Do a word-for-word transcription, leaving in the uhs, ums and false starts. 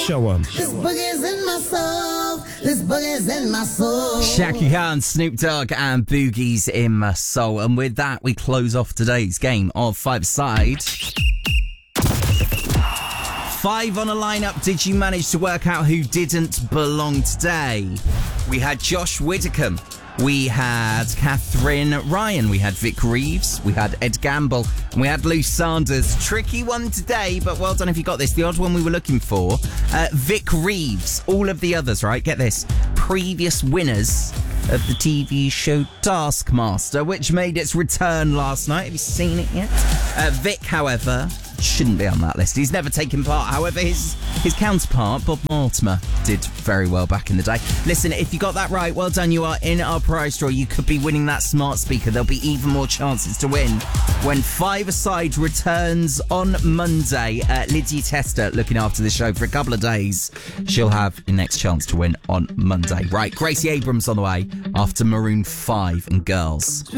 Show 'em. This boogie's in my soul. This boogie's in my soul. Shaka Khan, Snoop Dogg, and Boogie's in My Soul. And with that, we close off today's game of Five-a-Side. Five on a lineup. Did you manage to work out who didn't belong today? We had Josh Widdicombe. We had Catherine Ryan. We had Vic Reeves. We had Ed Gamble. And we had Lou Sanders. Tricky one today, but well done if you got this. The odd one we were looking for. Uh, Vic Reeves. All of the others, right? Get this. Previous winners of the T V show Taskmaster, which made its return last night. Have you seen it yet? Uh, Vic, however, shouldn't be on that list. He's never taken part. However, his his counterpart, Bob Mortimer, did very well back in the day. Listen, if you got that right, well done. You are in our prize draw. You could be winning that smart speaker. There'll be even more chances to win when Five-a-Side returns on Monday. Uh, Lydia Tester looking after the show for a couple of days. She'll have your next chance to win on Monday. Right, Gracie Abrams on the way after Maroon five and Girls.